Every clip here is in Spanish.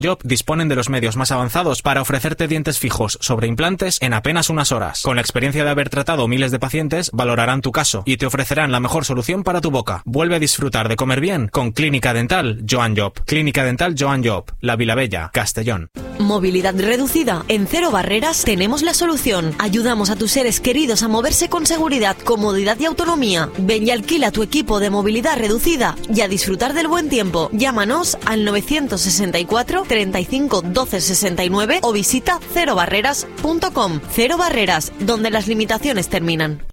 Job disponen de los medios más avanzados para ofrecerte dientes fijos sobre implantes en apenas unas horas. Con la experiencia de haber tratado miles de pacientes, valorarán tu caso y te ofrecerán la mejor solución para tu boca. Vuelve a disfrutar de comer bien con Clínica Dental Joan Job. Clínica Dental Joan Job, La Vilavella, Castellón. Movilidad reducida. En Cero Barreras tenemos la solución. Ayudamos a tus seres queridos a moverse con seguridad, comodidad y autonomía. Ven y alquila tu equipo de movilidad reducida y a disfrutar del buen tiempo. Llámanos al 964 35 12 69 o visita cerobarreras.com. Cero Barreras, donde las limitaciones terminan.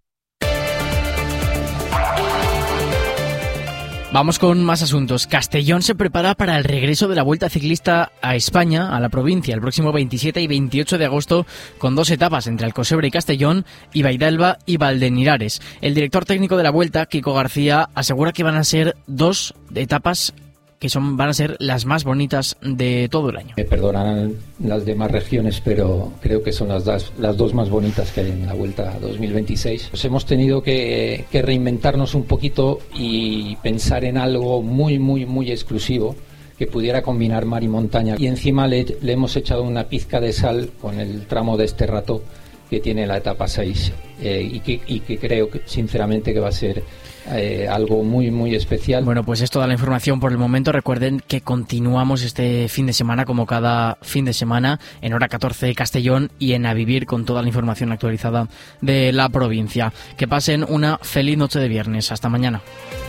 Vamos con más asuntos. Castellón se prepara para el regreso de la Vuelta Ciclista a España, a la provincia, el próximo 27 y 28 de agosto, con 2 etapas entre Alcocebre y Castellón, y Baidalba y Valdenirares. El director técnico de la Vuelta, Kiko García, asegura que van a ser 2 etapas que van a ser las más bonitas de todo el año. Me perdonarán las demás regiones, pero creo que son las 2 más bonitas que hay en la Vuelta 2026. Pues hemos tenido que reinventarnos un poquito y pensar en algo muy, muy, muy exclusivo que pudiera combinar mar y montaña. Y encima le hemos echado una pizca de sal con el tramo de este rato que tiene la etapa 6 y que creo que, sinceramente, que va a ser algo muy, muy especial. Bueno, pues es toda la información por el momento. Recuerden que continuamos este fin de semana, como cada fin de semana, en hora 14 Castellón y en A Vivir, con toda la información actualizada de la provincia. Que pasen una feliz noche de viernes. Hasta mañana.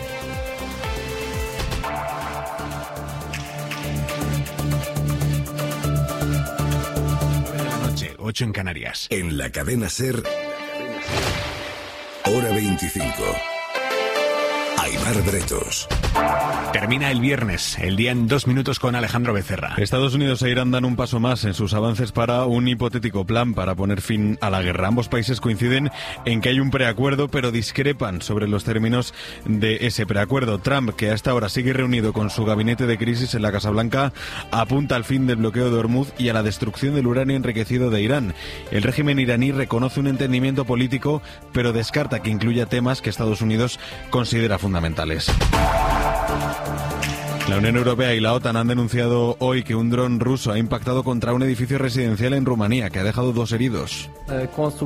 8 en Canarias. En la cadena SER, hora 25. Aimar Bretos. Termina el viernes, el día en 2 minutos con Alejandro Becerra. Estados Unidos e Irán dan un paso más en sus avances para un hipotético plan para poner fin a la guerra. Ambos países coinciden en que hay un preacuerdo, pero discrepan sobre los términos de ese preacuerdo. Trump, que hasta ahora sigue reunido con su gabinete de crisis en la Casa Blanca, apunta al fin del bloqueo de Hormuz y a la destrucción del uranio enriquecido de Irán. El régimen iraní reconoce un entendimiento político, pero descarta que incluya temas que Estados Unidos considera fundamentales. La Unión Europea y la OTAN han denunciado hoy que un dron ruso ha impactado contra un edificio residencial en Rumanía, que ha dejado 2 heridos. El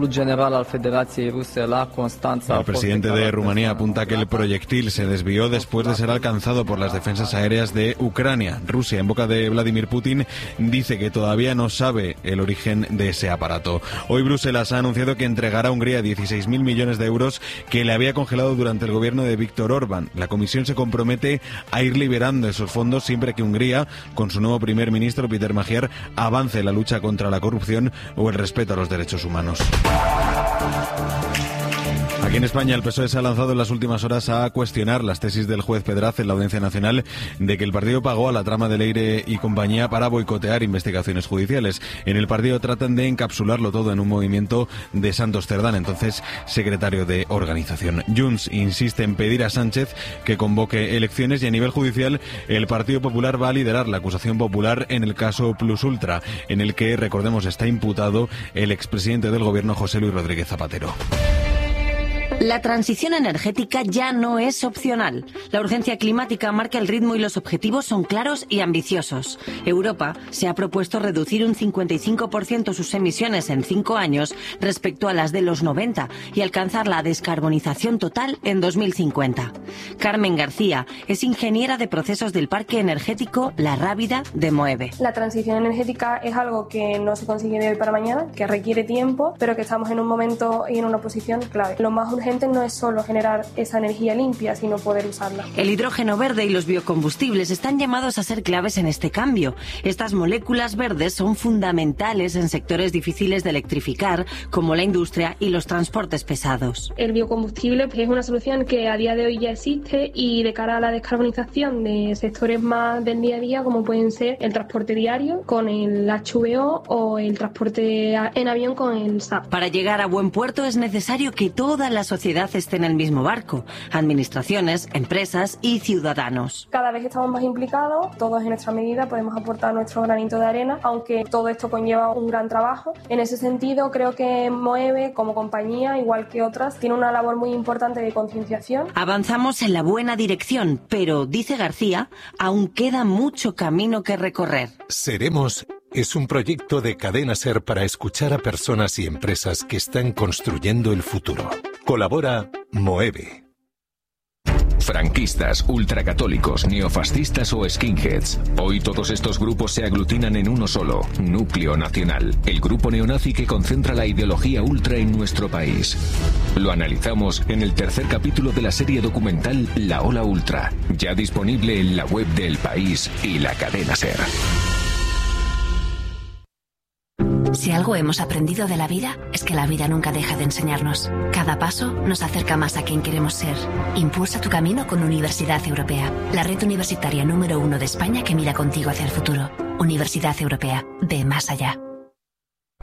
presidente de Rumanía apunta que el proyectil se desvió después de ser alcanzado por las defensas aéreas de Ucrania. Rusia, en boca de Vladimir Putin, dice que todavía no sabe el origen de ese aparato. Hoy Bruselas ha anunciado que entregará a Hungría 16.000 millones de euros que le había congelado durante el gobierno de Viktor Orbán. La Comisión se compromete a ir liberando esos fondos siempre que Hungría, con su nuevo primer ministro Peter Magyar, avance en la lucha contra la corrupción o el respeto a los derechos humanos. Aquí en España, el PSOE se ha lanzado en las últimas horas a cuestionar las tesis del juez Pedraz en la Audiencia Nacional de que el partido pagó a la trama de Leire y compañía para boicotear investigaciones judiciales. En el partido tratan de encapsularlo todo en un movimiento de Santos Cerdán, entonces secretario de organización. Junts insiste en pedir a Sánchez que convoque elecciones y a nivel judicial el Partido Popular va a liderar la acusación popular en el caso Plus Ultra, en el que, recordemos, está imputado el expresidente del gobierno José Luis Rodríguez Zapatero. La transición energética ya no es opcional. La urgencia climática marca el ritmo y los objetivos son claros y ambiciosos. Europa se ha propuesto reducir un 55% sus emisiones en 5 años respecto a las de los 90 y alcanzar la descarbonización total en 2050. Carmen García es ingeniera de procesos del Parque Energético La Rábida de Moeve. La transición energética es algo que no se consigue de hoy para mañana, que requiere tiempo, pero que estamos en un momento y en una posición clave. Lo más urgente no es solo generar esa energía limpia, sino poder usarla. El hidrógeno verde y los biocombustibles están llamados a ser claves en este cambio. Estas moléculas verdes son fundamentales en sectores difíciles de electrificar, como la industria y los transportes pesados. El biocombustible es una solución que a día de hoy ya existe y de cara a la descarbonización de sectores más del día a día, como pueden ser el transporte diario con el HVO o el transporte en avión con el SAF. Para llegar a buen puerto es necesario que todas las sociedad esté en el mismo barco: administraciones, empresas y ciudadanos. Cada vez estamos más implicados, todos en nuestra medida podemos aportar nuestro granito de arena, aunque todo esto conlleva un gran trabajo. En ese sentido, creo que Moeve, como compañía, igual que otras, tiene una labor muy importante de concienciación. Avanzamos en la buena dirección, pero, dice García, aún queda mucho camino que recorrer. Seremos es un proyecto de Cadena SER para escuchar a personas y empresas que están construyendo el futuro. Colabora Moeve. Franquistas, ultracatólicos, neofascistas o skinheads. Hoy todos estos grupos se aglutinan en uno solo: Núcleo Nacional, el grupo neonazi que concentra la ideología ultra en nuestro país. Lo analizamos en el tercer capítulo de la serie documental La Ola Ultra, ya disponible en la web de El País y la cadena SER. Si algo hemos aprendido de la vida, es que la vida nunca deja de enseñarnos. Cada paso nos acerca más a quien queremos ser. Impulsa tu camino con Universidad Europea, la red universitaria número 1 de España que mira contigo hacia el futuro. Universidad Europea, ve más allá.